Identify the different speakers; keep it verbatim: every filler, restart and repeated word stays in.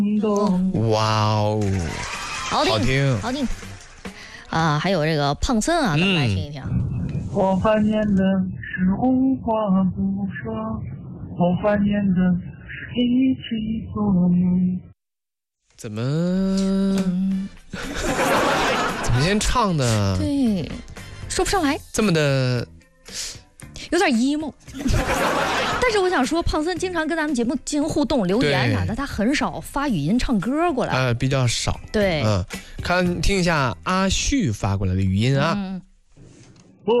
Speaker 1: 哇哦，
Speaker 2: 好听，
Speaker 1: 好听，
Speaker 2: 好听啊！还有这个胖森啊，咱们来听一听。
Speaker 3: 我烦念的是无话不说，我烦念的是一起做梦。
Speaker 1: 怎么？嗯、怎么先唱的？
Speaker 2: 对，说不上来，
Speaker 1: 这么的。
Speaker 2: 有点 emo， 但是我想说，胖森经常跟咱们节目进行互动、留言啥的，他很少发语音唱歌过来，
Speaker 1: 呃，比较少。
Speaker 2: 对，
Speaker 1: 嗯，看听一下阿旭发过来的语音啊。嗯